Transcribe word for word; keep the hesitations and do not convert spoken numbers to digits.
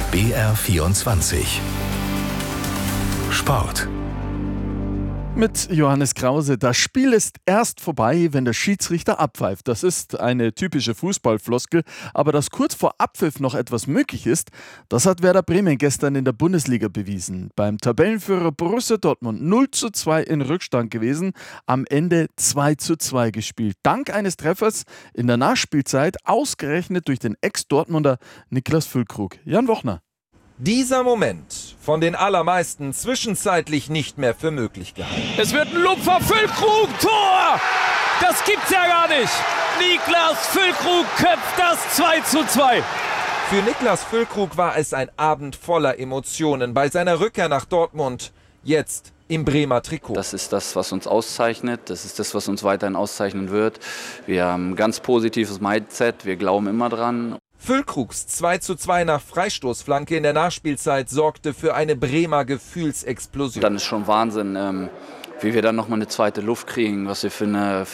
B R vierundzwanzig Sport. Mit Johannes Krause. Das Spiel ist erst vorbei, wenn der Schiedsrichter abpfeift. Das ist eine typische Fußballfloskel. Aber dass kurz vor Abpfiff noch etwas möglich ist, das hat Werder Bremen gestern in der Bundesliga bewiesen. Beim Tabellenführer Borussia Dortmund null zu zwei in Rückstand gewesen, am Ende zwei zu zwei gespielt. Dank eines Treffers in der Nachspielzeit, ausgerechnet durch den Ex-Dortmunder Niklas Füllkrug. Jan Wochner. Dieser Moment von den allermeisten zwischenzeitlich nicht mehr für möglich gehalten. Es wird ein Lupfer, Füllkrug, Tor! Das gibt's ja gar nicht! Niklas Füllkrug köpft das zwei zu zwei. Für Niklas Füllkrug war es ein Abend voller Emotionen bei seiner Rückkehr nach Dortmund, jetzt im Bremer Trikot. Das ist das, was uns auszeichnet, das ist das, was uns weiterhin auszeichnen wird. Wir haben ein ganz positives Mindset, wir glauben immer dran. Füllkrugs zwei zu zwei nach Freistoßflanke in der Nachspielzeit sorgte für eine Bremer Gefühlsexplosion. Dann ist schon Wahnsinn, ähm, wie wir dann nochmal eine zweite Luft kriegen, was wir für eine